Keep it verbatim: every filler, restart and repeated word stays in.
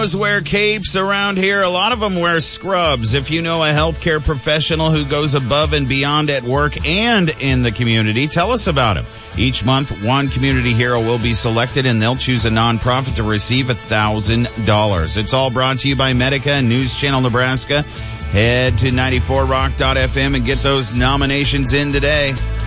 Wear capes around here. A lot of them wear scrubs. If you know a healthcare professional who goes above and beyond at work and in the community, tell us about him. Each month, one community hero will be selected, and they'll choose a nonprofit to receive one thousand dollars. It's all brought to you by Medica and News Channel Nebraska. Head to ninety-four rock dot f m and get those nominations in today.